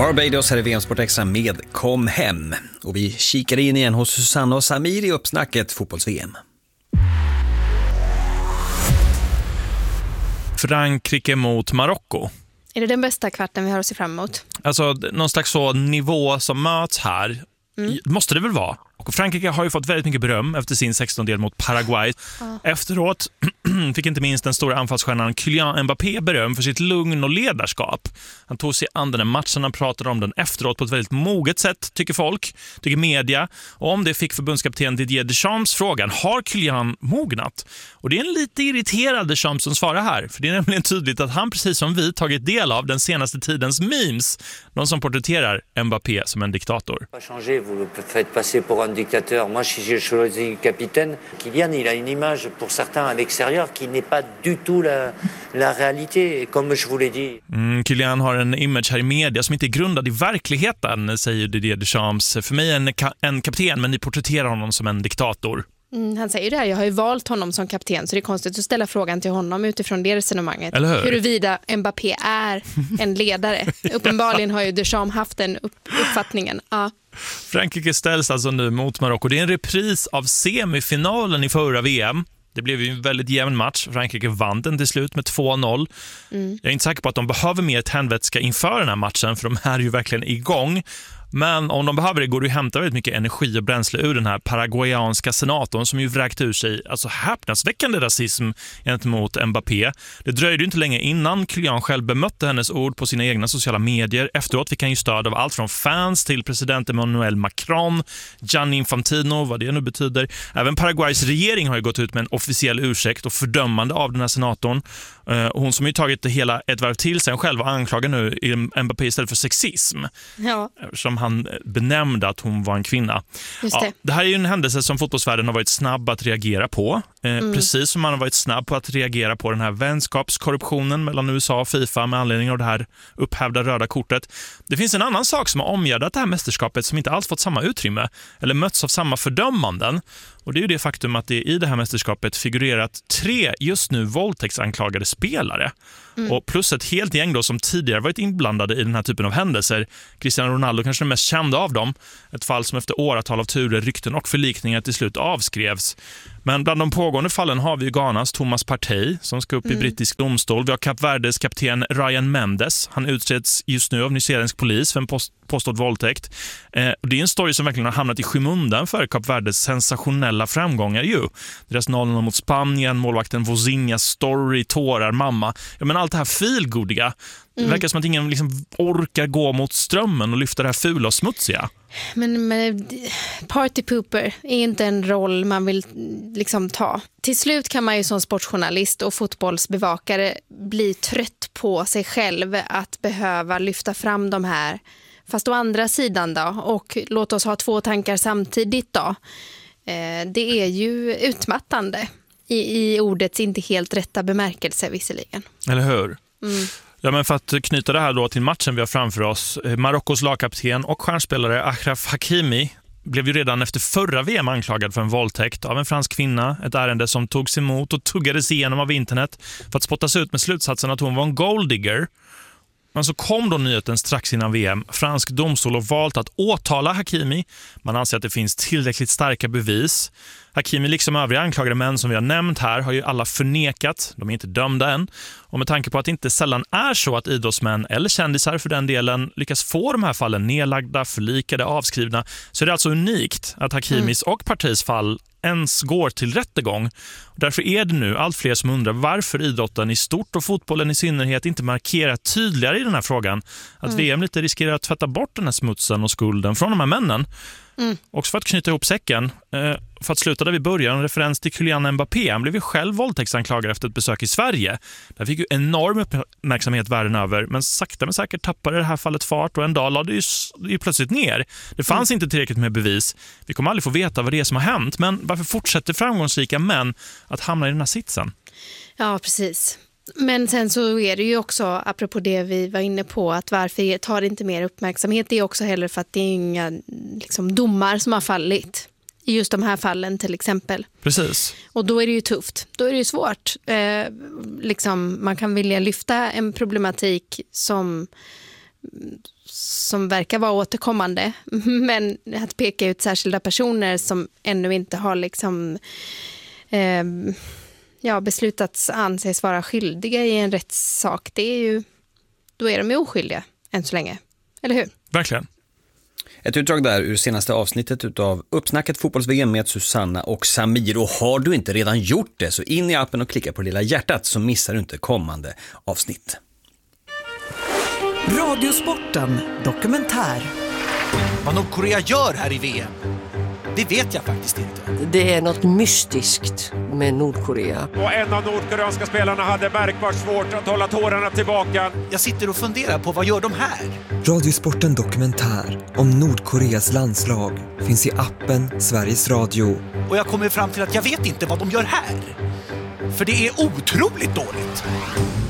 Barbados är det VM Sport Extra med Kom hem. Och vi kikar in igen hos Susanna och Samir i uppsnacket fotbolls-VM. Frankrike mot Marocko. Är det den bästa kvarten vi har att se fram emot? Alltså någon slags så nivå som möts här. Måste det väl vara? Och Frankrike har ju fått väldigt mycket beröm efter sin 16-del mot Paraguay. Efteråt fick inte minst den stora anfallsstjärnan Kylian Mbappé beröm för sitt lugn och ledarskap. Han tog sig an den här matchen och pratade om den efteråt på ett väldigt moget sätt, tycker folk, tycker media. Och om det fick förbundskapten Didier Deschamps frågan, har Kylian mognat? Och det är en lite irriterad Deschamps som svarar här. För det är nämligen tydligt att han precis som vi tagit del av den senaste tidens memes. De som porträtterar Mbappé som en diktator. Vous faites passer pour un dictateur. Moi, je suis capitaine. Kylian, il a une image pour certains à l'extérieur qui n'est pas du tout la réalité, comme je vous l'ai dit. Kylian har en image här i media som inte är grundad i verkligheten, säger Didier Deschamps. För mig är en kapten, men ni porträtterar honom som en diktator. Han säger det här, jag har ju valt honom som kapten, så det är konstigt att ställa frågan till honom utifrån det resonemanget. Eller hur? Huruvida Mbappé är en ledare. Uppenbarligen har ju Deschamps haft den uppfattningen. Ja. Frankrike ställs alltså nu mot Marocko. Det är en repris av semifinalen i förra VM. Det blev ju en väldigt jämn match. Frankrike vann den till slut med 2-0. Jag är inte säker på att de behöver mer tändvätska inför den här matchen, för de är ju verkligen igång. Men om de behöver det går det att hämta väldigt mycket energi och bränsle ur den här paraguayanska senatorn som ju vräkt ur sig alltså häpnadsväckande rasism gentemot Mbappé. Det dröjde ju inte länge innan Kylian själv bemötte hennes ord på sina egna sociala medier. Efteråt fick han ju stöd av allt från fans till president Emmanuel Macron, Gianni Infantino, vad det nu betyder. Även Paraguays regering har ju gått ut med en officiell ursäkt och fördömande av den här senatorn. Hon som ju tagit det hela ett varv till sig själv och anklagar nu Mbappé istället för sexism. Ja. Som han benämnde att hon var en kvinna. Just det. Ja, det här är ju en händelse som fotbollsvärlden har varit snabb att reagera på. Precis som man har varit snabb på att reagera på den här vänskapskorruptionen mellan USA och FIFA med anledning av det här upphävda röda kortet. Det finns en annan sak som har omgärdat det här mästerskapet som inte alls fått samma utrymme eller mötts av samma fördömanden. Och det är ju det faktum att det i det här mästerskapet figurerat 3 just nu våldtäktsanklagade spelare. Och plus ett helt gäng då som tidigare varit inblandade i den här typen av händelser. Cristiano Ronaldo kanske den mest kända av dem. Ett fall som efter åratal av turer, rykten och förlikningar till slut avskrevs. Men bland de pågående fallen har vi ju Ghanas Thomas Partey som ska upp i brittisk domstol. Vi har Kap Verdes kapten Ryan Mendes. Han utreds just nu av nyzeeländsk polis för en påstådd våldtäkt. Det är en story som verkligen har hamnat i skymundan för Kap Verdes sensationella framgångar ju. Deras 0-0 mot Spanien, målvakten Vozinhas story, tårar, mamma. Ja, men allt det här filgodiga. Det verkar som att ingen liksom orkar gå mot strömmen och lyfta det här fula och smutsiga. Men party pooper är inte en roll man vill liksom ta. Till slut kan man ju som sportjournalist och fotbollsbevakare bli trött på sig själv att behöva lyfta fram de här. Fast å andra sidan då, och låt oss ha 2 tankar samtidigt då. Det är ju utmattande i ordets inte helt rätta bemärkelse visserligen. Eller hur? Ja, men för att knyta det här då till matchen vi har framför oss. Marockos lagkapten och stjärnspelare Achraf Hakimi blev ju redan efter förra VM anklagad för en våldtäkt av en fransk kvinna. Ett ärende som togs emot och tuggades igenom av internet för att spottas ut med slutsatsen att hon var en golddigger. Men så kom då nyheten strax innan VM. Fransk domstol har valt att åtala Hakimi. Man anser att det finns tillräckligt starka bevis. Hakimi liksom övriga anklagade män som vi har nämnt här har ju alla förnekat. De är inte dömda än. Och med tanke på att det inte sällan är så att idrottsmän eller kändisar för den delen lyckas få de här fallen nedlagda, förlikade, avskrivna, så är det alltså unikt att Hakimis och Parteys fall ens går till rättegång. Och därför är det nu allt fler som undrar varför idrotten i stort och fotbollen i synnerhet inte markerar tydligare i den här frågan. Att VM lite riskerar att tvätta bort den här smutsen och skulden från de här männen. Också för att knyta ihop säcken, för att sluta där vi börjar, en referens till Kylian Mbappé. Han blev ju själv våldtäktsanklagad efter ett besök i Sverige. Där fick ju enorm uppmärksamhet världen över, men sakta men säkert tappade det här fallet fart och en dag lade det ju plötsligt ner. Det fanns inte tillräckligt med bevis. Vi kommer aldrig få veta vad det är som har hänt, men varför fortsätter framgångsrika män att hamna i den här sitsen? Ja, precis. Men sen så är det ju också, apropå det vi var inne på, att varför tar det inte mer uppmärksamhet, det är också heller för att det är inga liksom, domar som har fallit i just de här fallen till exempel. Precis. Och då är det ju tufft, då är det ju svårt. Liksom, man kan vilja lyfta en problematik som som verkar vara återkommande, men att peka ut särskilda personer som ännu inte har liksom beslutats anses vara skyldiga i en rättssak, det är ju, då är de ju oskyldiga än så länge, eller hur? Verkligen. Ett utdrag där ur senaste avsnittet utav Uppsnacket fotbolls-VM med Susanna och Samir. Och har du inte redan gjort det, så in i appen och klicka på det lilla hjärtat, så missar du inte kommande avsnitt. Radiosporten dokumentär. Vad Nordkorea gör här i VM, det vet jag faktiskt inte. Det är något mystiskt med Nordkorea. Och en av nordkoreanska spelarna hade märkbart svårt att hålla tårarna tillbaka. Jag sitter och funderar på, vad gör de här? Radiosporten dokumentär om Nordkoreas landslag finns i appen Sveriges Radio. Och jag kommer fram till att jag vet inte vad de gör här. För det är otroligt dåligt.